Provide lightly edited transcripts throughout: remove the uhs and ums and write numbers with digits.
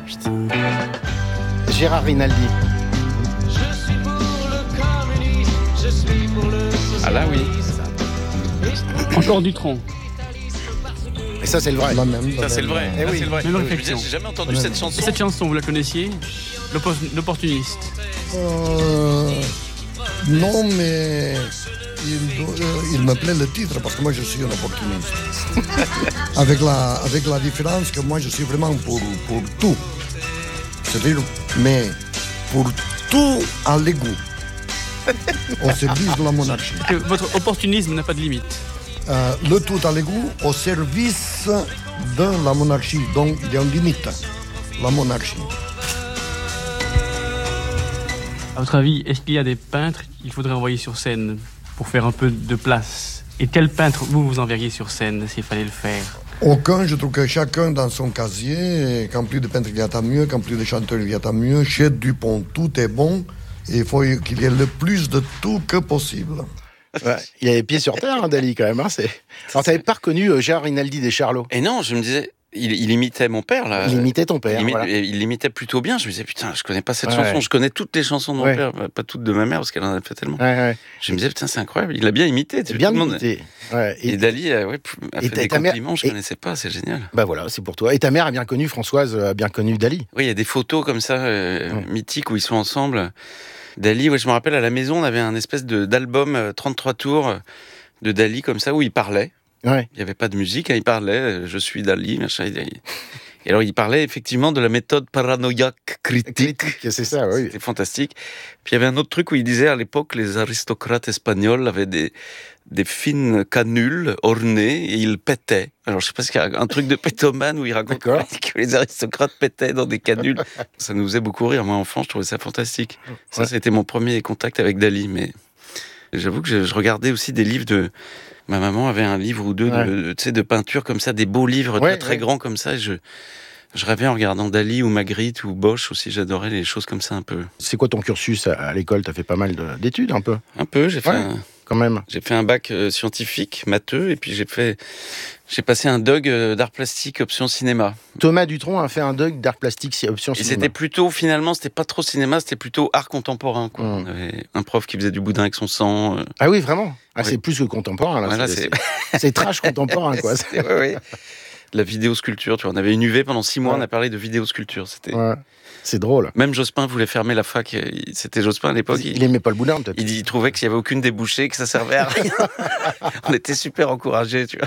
Putain. Gérard Rinaldi. Ah là, oui. Encore Dutronc. Et ça, c'est le vrai. Ça, c'est le vrai. Eh Ah, oui. c'est le vrai. Même Je réflexion. j'ai jamais entendu cette chanson. Cette chanson, vous la connaissiez? L'opportuniste. Non, mais il me plaît le titre parce que moi je suis un opportuniste. avec la différence que moi je suis vraiment pour tout. C'est-à-dire, mais pour tout à l'égout. Au service de la monarchie. Que votre opportunisme n'a pas de limite. Le tout à l'égout au service de la monarchie. Donc il y a une limite. La monarchie. À votre avis, est-ce qu'il y a des peintres qu'il faudrait envoyer sur scène pour faire un peu de place? Et quel peintre vous enverriez sur scène s'il fallait le faire? Aucun, je trouve que chacun dans son casier, quand plus de peintres il y a tant mieux, quand plus de chanteurs il y a tant mieux. Chez Dupont, tout est bon. Et il faut qu'il y ait le plus de tout que possible. Ouais, il a les pieds sur terre, hein, Dali, quand même. Hein, Alors, t'avais pas reconnu Gérard Rinaldi des Charlots? Et non, je me disais, il imitait mon père, là. Il imitait ton père. Il imitait plutôt bien. Je me disais, putain, je connais pas cette chanson. Je connais toutes les chansons de mon père, pas toutes de ma mère, parce qu'elle en a fait tellement. Je me disais, putain, c'est incroyable. Il a bien imité. C'est bien imité. Et Dali a fait des compliments, je connaissais pas, c'est génial. Bah voilà, c'est pour toi. Et ta mère a bien connu, Françoise a bien connu Dali. Oui, il y a des photos comme ça, mythiques, où ils sont ensemble. Dali, je me rappelle, à la maison, on avait un espèce d'album 33 tours de Dali, comme ça, où il parlait. Ouais. Il n'y avait pas de musique, hein, il parlait, je suis Dali, machin. Et alors, il parlait effectivement de la méthode paranoïaque critique. C'est ça, oui. C'était fantastique. Puis il y avait un autre truc où il disait, à l'époque, les aristocrates espagnols avaient des fines canules ornées et ils pétaient. Alors, je sais pas s'il y a un truc de pétomane où il raconte que les aristocrates pétaient dans des canules. Ça nous faisait beaucoup rire. Moi, enfant, je trouvais ça fantastique. Ça, c'était mon premier contact avec Dali. Mais j'avoue que je regardais aussi des livres de... Ma maman avait un livre ou deux de peinture comme ça, des beaux livres très grands comme ça. Et je rêvais en regardant Dali ou Magritte ou Bosch aussi. J'adorais les choses comme ça un peu. C'est quoi ton cursus à l'école? T'as fait pas mal d'études un peu? Un peu, j'ai fait quand même. J'ai fait un bac scientifique, matheux, et puis j'ai passé un DUG d'art plastique option cinéma. Thomas Dutronc a fait un DUG d'art plastique option cinéma. Et c'était plutôt, finalement, c'était pas trop cinéma, c'était plutôt art contemporain, quoi. On avait un prof qui faisait du boudin avec son sang. Ah oui, vraiment? C'est plus que contemporain, là. Voilà, c'est trash contemporain, quoi. Oui. La vidéosculpture, tu vois. On avait une UV pendant 6 mois, on a parlé de vidéosculpture. C'était... C'est drôle. Même Jospin voulait fermer la fac. C'était Jospin à l'époque. Il aimait pas le boudin, peut-être. Il trouvait qu'il n'y avait aucune débouchée, que ça servait à rien. On était super encouragés, tu vois.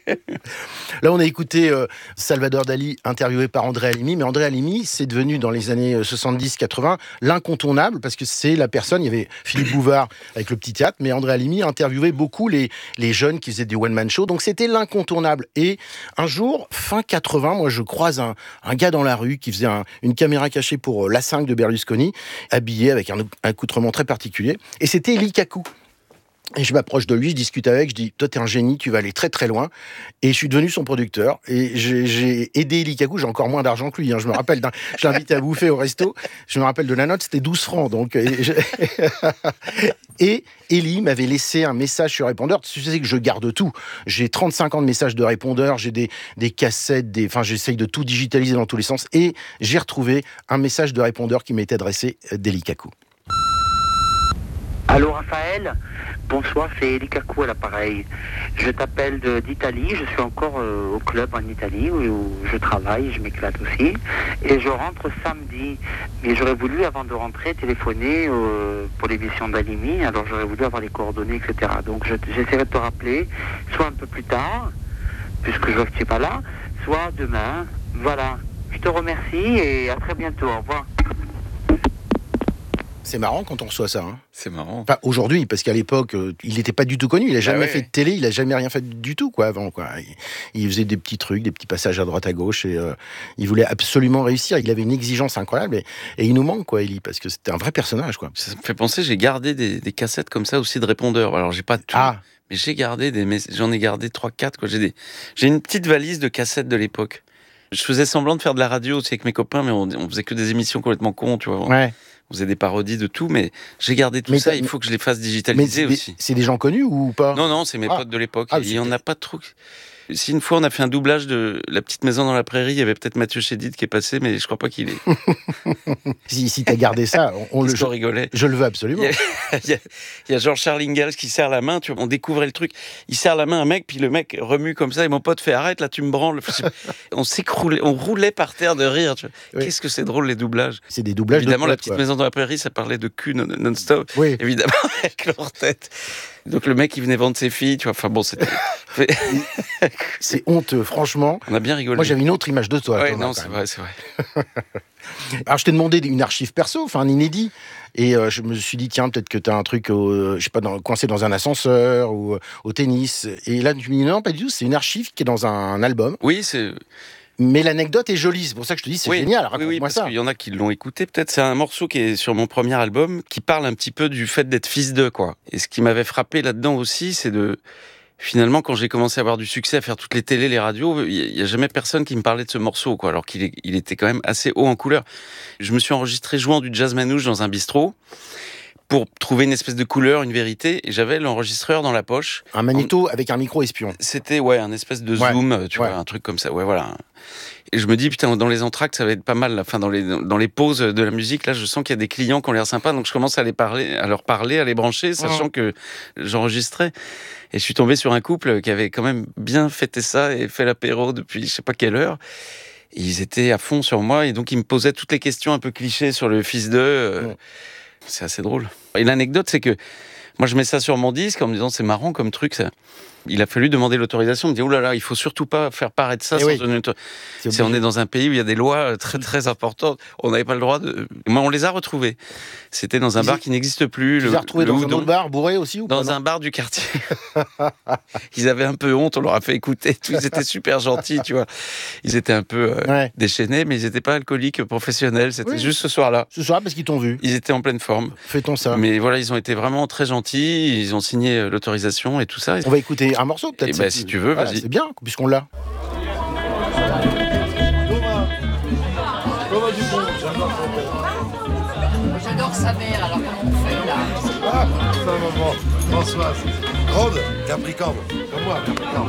Là, on a écouté Salvador Dali interviewé par André Halimi. Mais André Halimi, c'est devenu, dans les années 70-80, l'incontournable, parce que c'est la personne... Il y avait Philippe Bouvard avec le petit théâtre, mais André Halimi interviewait beaucoup les jeunes qui faisaient du one-man show. Donc, c'était l'incontournable. Et un jour, fin 80, moi, je croise un gars dans la rue qui faisait une caméra cachée pour l'A5 de Berlusconi, habillé avec un accoutrement très particulier. Et c'était Elie Kakou. Et je m'approche de lui, je discute avec, je dis « Toi, t'es un génie, tu vas aller très très loin. » Et je suis devenu son producteur. Et j'ai aidé Elie Kakou, j'ai encore moins d'argent que lui. Hein. Je me rappelle, je l'invitais à bouffer au resto. Je me rappelle de la note, c'était 12 francs. Donc, et Elie m'avait laissé un message sur répondeur. Tu sais que je garde tout. J'ai 35 ans de messages de répondeur, j'ai des cassettes, j'essaye de tout digitaliser dans tous les sens. Et j'ai retrouvé un message de répondeur qui m'était adressé d'Elie Kakou. Allô Raphaël, bonsoir, c'est Elie Kakou à l'appareil. Je t'appelle d'Italie, je suis encore au club en Italie où je travaille, je m'éclate aussi. Et je rentre samedi. Mais j'aurais voulu, avant de rentrer, téléphoner pour l'émission d'Halimi. Alors j'aurais voulu avoir les coordonnées, etc. Donc j'essaierai de te rappeler, soit un peu plus tard, puisque je vois que tu n'es pas là, soit demain. Voilà, je te remercie et à très bientôt, au revoir. C'est marrant quand on reçoit ça. Hein. C'est marrant. Enfin, aujourd'hui, parce qu'à l'époque, il n'était pas du tout connu. Il n'a jamais fait de télé, il n'a jamais rien fait du tout, quoi, avant, quoi. Il faisait des petits trucs, des petits passages à droite, à gauche, et il voulait absolument réussir. Il avait une exigence incroyable, et il nous manque, quoi, Elie, parce que c'était un vrai personnage, quoi. Ça me fait penser, j'ai gardé des cassettes comme ça aussi de répondeurs. Alors, j'ai pas tout, mais j'ai gardé j'en ai gardé 3-4, quoi. J'ai une petite valise de cassettes de l'époque. Je faisais semblant de faire de la radio aussi avec mes copains, mais on faisait que des émissions complètement cons, tu vois. Ouais. On faisait des parodies de tout, mais j'ai gardé tout ça. Il faut que je les fasse digitaliser aussi. C'est des gens connus ou pas? Non, c'est mes potes de l'époque. Il n'y en a pas trop. Si une fois on a fait un doublage de La Petite Maison dans la Prairie, il y avait peut-être Mathieu Chédid qui est passé, mais je crois pas qu'il est. Si t'as gardé ça, je rigolais. Je le veux absolument. Il y a Georges Charles qui serre la main, tu vois, on découvrait le truc. Il serre la main à un mec, puis le mec remue comme ça, et mon pote fait arrête, là tu me branles. On s'écroulait, on roulait par terre de rire. Tu vois. Oui. Qu'est-ce que c'est drôle les doublages. C'est des doublages. Évidemment, de La Petite Maison dans la Prairie, ça parlait de cul non-stop. Oui. Évidemment, avec leur tête. Donc le mec, il venait vendre ses filles, tu vois. Enfin bon, c'était. C'est honteux, franchement. On a bien rigolé. Moi, j'avais une autre image de toi. Ouais, non, c'est vrai. Alors, je t'ai demandé une archive perso, enfin un inédit. Et je me suis dit, tiens, peut-être que t'as un truc, je sais pas, coincé dans un ascenseur ou au tennis. Et là, tu me dis, non, pas du tout, c'est une archive qui est dans un album. Oui, c'est... Mais l'anecdote est jolie, c'est pour ça que je te dis, c'est génial, raconte-moi ça. Parce qu'il y en a qui l'ont écouté, peut-être. C'est un morceau qui est sur mon premier album, qui parle un petit peu du fait d'être fils d'eux, quoi. Et ce qui m'avait frappé là-dedans aussi, c'est de... Finalement, quand j'ai commencé à avoir du succès, à faire toutes les télés, les radios, il n'y a jamais personne qui me parlait de ce morceau, quoi, alors qu'il était quand même assez haut en couleur. Je me suis enregistré jouant du jazz manouche dans un bistrot pour trouver une espèce de couleur, une vérité, et j'avais l'enregistreur dans la poche. Un magnéto avec un micro espion. C'était, un espèce de zoom, tu vois, un truc comme ça, voilà. Et je me dis, putain, dans les entractes, ça va être pas mal. Enfin, dans les pauses de la musique, là, je sens qu'il y a des clients qui ont l'air sympas, donc je commence à leur parler, à les brancher, sachant que j'enregistrais. Et je suis tombé sur un couple qui avait quand même bien fêté ça et fait l'apéro depuis je sais pas quelle heure. Et ils étaient à fond sur moi, et donc ils me posaient toutes les questions un peu clichés sur le fils d'eux. C'est assez drôle. Et l'anecdote, c'est que moi, je mets ça sur mon disque en me disant, c'est marrant comme truc, ça. Il a fallu demander l'autorisation. On me dit, oh là là, il faut surtout pas faire paraître ça sans une si on est dans un pays où il y a des lois très très importantes, on n'avait pas le droit de. Moi, on les a retrouvés. C'était dans un bar qui n'existe plus. Tu les as retrouvés dans un autre bar bourré aussi ou dans un bar du quartier. Ils avaient un peu honte, on leur a fait écouter. Ils étaient super gentils, tu vois. Ils étaient un peu déchaînés, mais ils n'étaient pas alcooliques professionnels. C'était juste ce soir-là. Ce soir, parce qu'ils t'ont vu. Ils étaient en pleine forme. Fait-on ça. Mais voilà, ils ont été vraiment très gentils. Ils ont signé l'autorisation et tout ça. On va écouter un morceau peut-être. Si tu veux, vas-y. C'est bien, puisqu'on l'a. J'adore sa mère, alors comment on fait là? Ah, ça maman, Françoise. Rode, Capricorne. Comme moi, Capricorne.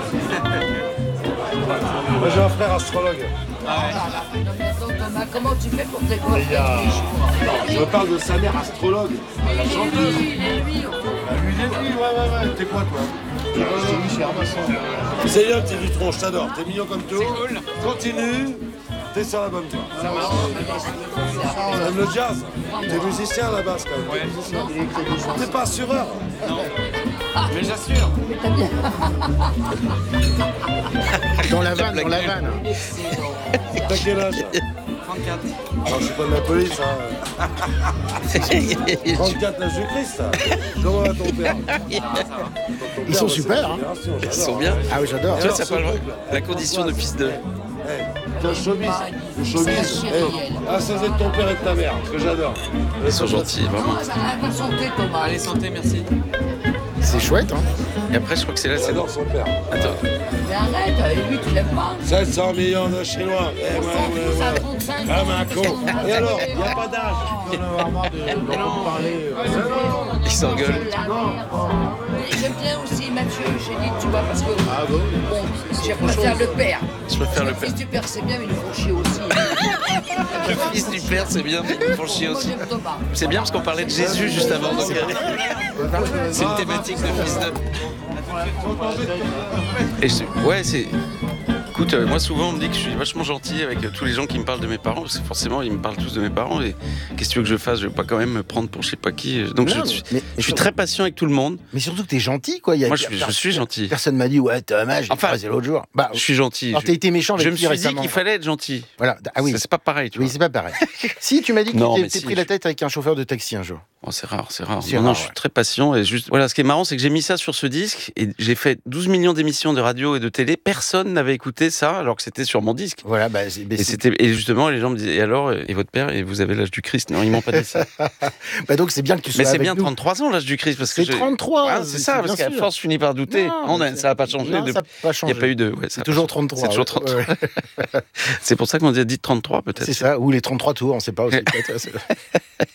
Moi j'ai un frère astrologue. Thomas, comment tu fais pour découvrir je parle de sa mère astrologue. La chanteuse. Il est lui. Ouais. T'es quoi toi? Je suis Armasson. C'est bien, t'es du tronc, je t'adore. T'es mignon comme tout. C'est cool. Continue. T'es sur la bonne voie. Ça marche. T'aimes le jazz? T'es musicien à la base quand même. Ouais. T'es pas assureur? Non. Mais j'assure. Dans la vanne. T'as quel âge? 34. Alors, je suis pas de la police, hein. 34 l'âge du Christ, ça. Comment va ton père? Ils sont super, hein. Ils sont bien. Ah oui, j'adore. Tu vois, ça parle la condition de fils d'eux. Le showbiz. Ah, ça c'est de ton père et de ta mère, ce que j'adore. Ils sont gentils, vraiment. Bonne santé, Thomas. Allez, santé, merci. C'est chouette, hein. Et après, je crois que c'est là, c'est J'adore son père. Attends. Mais arrête, et lui, tu l'aimes pas? 700 millions de Chinois. Ah, mais un con. Et alors, il n'y a pas d'âge. Ils s'engueulent. J'aime bien aussi Mathieu, j'ai dit, tu vois, parce que bon, je préfère le père. Je préfère le Le père. fils du père, c'est bien, mais il faut chier aussi. Le fils du père, c'est bien, mais ils font chier Moi, aussi. j'aime Thomas. C'est bien parce qu'on parlait de Jésus juste avant. Donc, c'est une thématique de fils d'eux. Et c'est... Écoute, moi souvent on me dit que je suis vachement gentil avec tous les gens qui me parlent de mes parents, parce que forcément ils me parlent tous de mes parents, et qu'est-ce que tu veux que je fasse? Je vais pas quand même me prendre pour je sais pas qui. Donc Non, je suis très patient avec tout le monde. Mais surtout que t'es gentil, quoi. Moi je suis gentil. Personne m'a dit, ouais, t'es un mage, j'ai Enfin, croisé l'autre jour. Bah, Je suis gentil. alors t'as été méchant avec Je me qui suis dit récemment? qu'il fallait être gentil. Voilà. Ah oui. C'est pas pareil, tu Oui, vois. c'est pas pareil. Si, tu m'as dit que Non, tu mais t'es si, pris la tête avec un chauffeur de taxi un jour. Oh, c'est rare. C'est Non, rare, je suis très patient et juste. Voilà, ce qui est marrant, c'est que j'ai mis ça sur ce disque et j'ai fait 12 millions d'émissions de radio et de télé. Personne n'avait écouté ça alors que c'était sur mon disque. Voilà, bah, Et justement, les gens me disaient, et alors, et votre père, et vous avez l'âge du Christ? Non, ils m'ont pas dit ça. bah donc c'est bien que tu sois Mais c'est avec bien nous. 33 ans l'âge du Christ. Parce que C'est 33. Ah, c'est ça, parce qu'à force, je finis par douter. Non, Ça n'a pas changé. Non, ça n'a pas Il changé. n'y a pas eu de. Ouais, C'est toujours 33. C'est toujours 33. Ouais. C'est pour ça qu'on dit 33 peut-être. C'est ça, ou les 33 tours, on ne sait pas aussi. peut-être.